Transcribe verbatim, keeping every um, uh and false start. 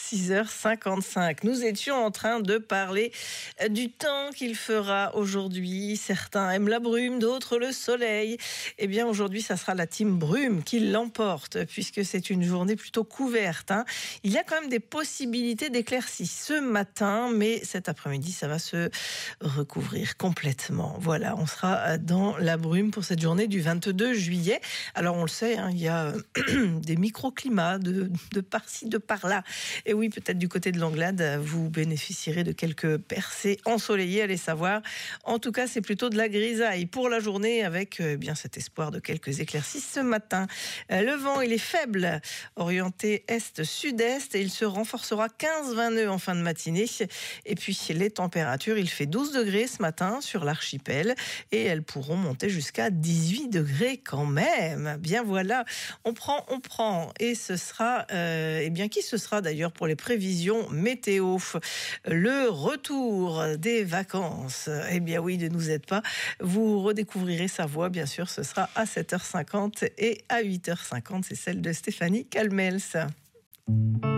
six heures cinquante-cinq. Nous étions en train de parler du temps qu'il fera aujourd'hui. Certains aiment la brume, d'autres le soleil. Eh bien, aujourd'hui, ça sera la team brume qui l'emporte, puisque c'est une journée plutôt couverte. Hein. Il y a quand même des possibilités d'éclaircies ce matin, mais cet après-midi, ça va se recouvrir complètement. Voilà, on sera dans la brume pour cette journée du vingt-deux juillet. Alors, on le sait, hein, il y a des microclimats de, de par-ci, de par-là. Et oui, peut-être du côté de l'Anglade, vous bénéficierez de quelques percées ensoleillées, allez savoir. En tout cas, c'est plutôt de la grisaille pour la journée avec euh, bien cet espoir de quelques éclaircies ce matin. Euh, le vent, il est faible, orienté est-sud-est et il se renforcera quinze à vingt nœuds en fin de matinée. Et puis, les températures, il fait douze degrés ce matin sur l'archipel et elles pourront monter jusqu'à dix-huit degrés quand même. Bien voilà, on prend, on prend. Et ce sera, euh, eh bien, qui ce sera d'ailleurs pour les prévisions météo? Le retour des vacances. Eh bien oui, ne nous aide pas. Vous redécouvrirez sa voix, bien sûr. Ce sera à sept heures cinquante et à huit heures cinquante. C'est celle de Stéphanie Calmels.